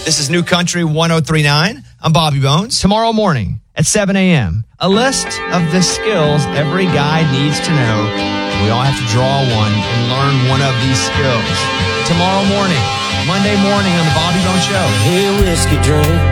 This is New Country 1039. I'm Bobby Bones. Tomorrow morning at 7 a.m., a list of the skills every guy needs to know. We all have to draw one and learn one of these skills. Tomorrow morning, Monday morning on the Bobby Bones Show. Hey, whiskey drink.